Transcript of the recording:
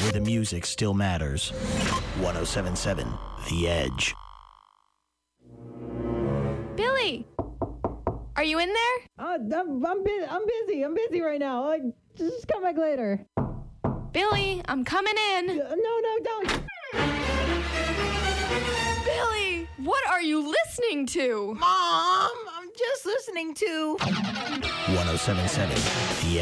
where the music still matters. 107.7 The Edge. Billy! Are you in there? I'm busy. I'm busy right now. Just come back later. Billy, I'm coming in. No, don't. Billy, what are you listening to? Mom, I'm just listening to... 107.7 The